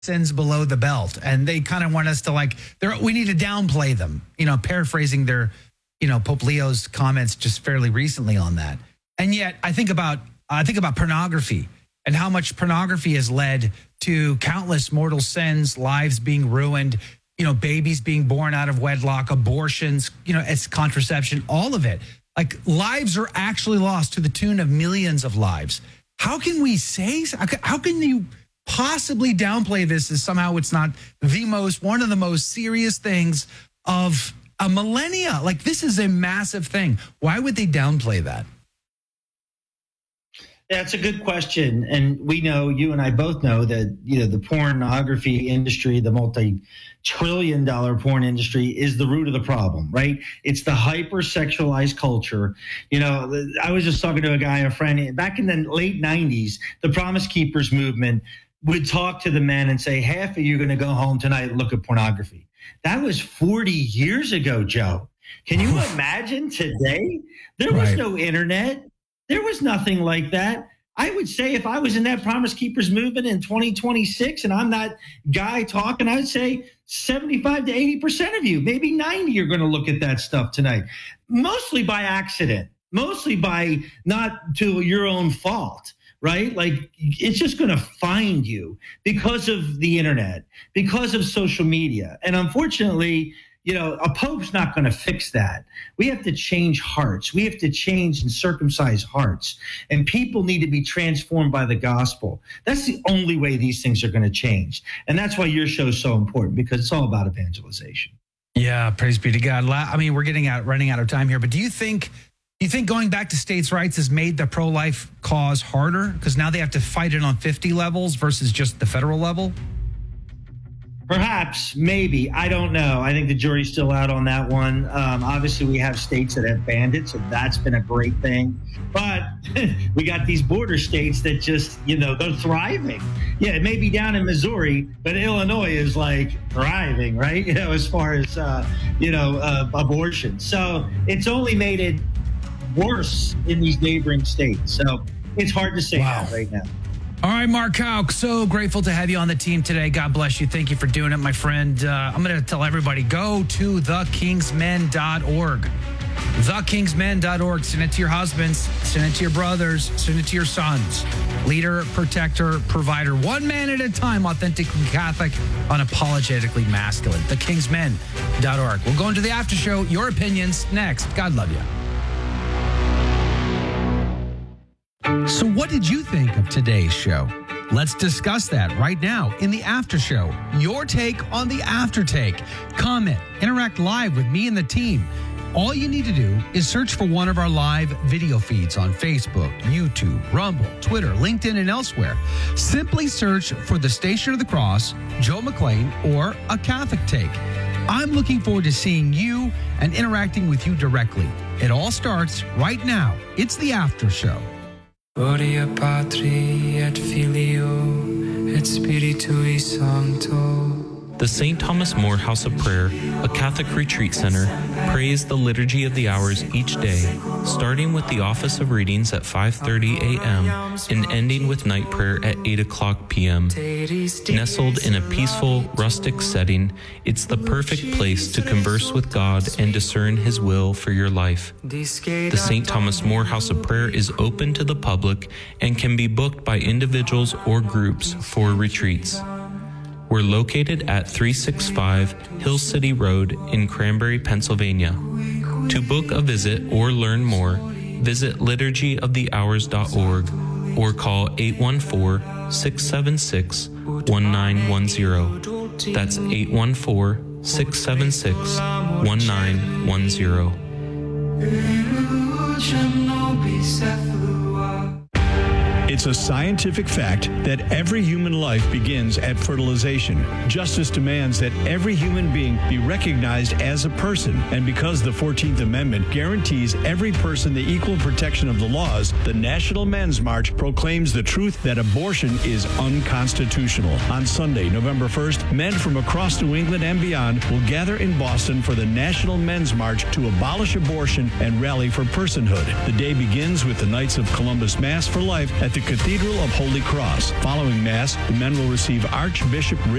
sins below the belt, and they kind of want us to we need to downplay them, paraphrasing their, Pope Leo's comments just fairly recently on that. And yet I think about pornography and how much pornography has led to countless mortal sins, lives being ruined, babies being born out of wedlock, abortions, it's contraception, all of it. Like, lives are actually lost to the tune of millions of lives. How can we say, how can you possibly downplay this as somehow it's not one of the most serious things of a millennia? Like, this is a massive thing. Why would they downplay that? That's a good question. And we know, you and I both know that, the pornography industry, the multi-trillion-dollar porn industry is the root of the problem, right? It's the hyper-sexualized culture. I was just talking to a friend, back in the late 90s, the Promise Keepers movement would talk to the men and say, half of you are going to go home tonight and look at pornography. That was 40 years ago, Joe. Can you imagine today? There was no internet. There was nothing like that. I would say if I was in that Promise Keepers movement in 2026 and I'm that guy talking, I'd say 75 to 80% of you, maybe 90, are going to look at that stuff tonight, mostly by accident, mostly by not to your own fault, right? Like, it's just going to find you because of the internet, because of social media. And unfortunately, a pope's not going to fix that. We have to change hearts. We have to change and circumcise hearts. And people need to be transformed by the gospel. That's the only way these things are going to change. And that's why your show is so important, because it's all about evangelization. Yeah, praise be to God. I mean, we're running out of time here, but do you think going back to states' rights has made the pro-life cause harder? Because now they have to fight it on 50 levels versus just the federal level? Perhaps, maybe. I don't know. I think the jury's still out on that one. Obviously, we have states that have banned it, so that's been a great thing. But we got these border states that just, they're thriving. Yeah, it may be down in Missouri, but Illinois is thriving, right? As far as, abortion. So it's only made it worse in these neighboring states. So it's hard to say that right now. All right, Mark Houck, so grateful to have you on the team today. God bless you. Thank you for doing it, my friend. I'm going to tell everybody, go to thekingsmen.org. Thekingsmen.org. Send it to your husbands. Send it to your brothers. Send it to your sons. Leader, protector, provider. One man at a time. Authentically Catholic, unapologetically masculine. Thekingsmen.org. We'll go into the after show. Your opinions next. God love you. So what did you think of today's show? Let's discuss that right now in the after show. Your take on the after take. Comment, interact live with me and the team. All you need to do is search for one of our live video feeds on Facebook, YouTube, Rumble, Twitter, LinkedIn, and elsewhere. Simply search for the Station of the Cross, Joe McClain, or A Catholic Take. I'm looking forward to seeing you and interacting with you directly. It all starts right now. It's the after show. Gloria Patri et Filio et Spiritui Sancto. The St. Thomas More House of Prayer, a Catholic retreat center, prays the Liturgy of the Hours each day, starting with the Office of Readings at 5:30 a.m. and ending with night prayer at 8 o'clock p.m. Nestled in a peaceful, rustic setting, it's the perfect place to converse with God and discern His will for your life. The St. Thomas More House of Prayer is open to the public and can be booked by individuals or groups for retreats. We're located at 365 Hill City Road in Cranberry, Pennsylvania. To book a visit or learn more, visit liturgyofthehours.org or call 814-676-1910. That's 814-676-1910. It's a scientific fact that every human life begins at fertilization. Justice demands that every human being be recognized as a person, and because the 14th Amendment guarantees every person the equal protection of the laws, the National Men's March proclaims the truth that abortion is unconstitutional. On Sunday, November 1st, men from across New England and beyond will gather in Boston for the National Men's March to abolish abortion and rally for personhood. The day begins with the Knights of Columbus Mass for Life at the Cathedral of Holy Cross. Following Mass, the men will receive Archbishop